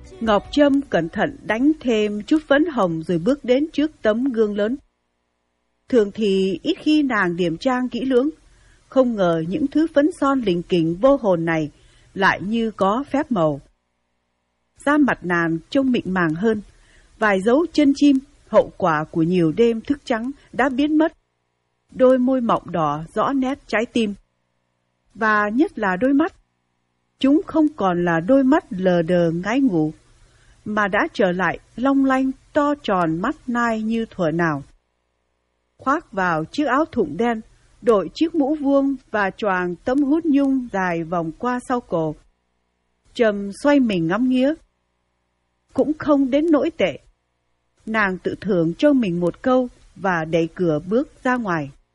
Ngọc Trâm cẩn thận đánh thêm chút phấn hồng rồi bước đến trước tấm gương lớn. Thường thì ít khi nàng điểm trang kỹ lưỡng, không ngờ những thứ phấn son lình kình vô hồn này lại như có phép màu. Da mặt nàng trông mịn màng hơn, vài dấu chân chim, hậu quả của nhiều đêm thức trắng đã biến mất. Đôi môi mọng đỏ rõ nét trái tim. Và nhất là đôi mắt. Chúng không còn là đôi mắt lờ đờ ngái ngủ, mà đã trở lại long lanh to tròn mắt nai như thuở nào. Khoác vào chiếc áo thụng đen, đội chiếc mũ vuông và choàng tấm hút nhung dài vòng qua sau cổ. Trầm xoay mình ngắm nghía. Cũng không đến nỗi tệ. Nàng tự thưởng cho mình một câu và đẩy cửa bước ra ngoài.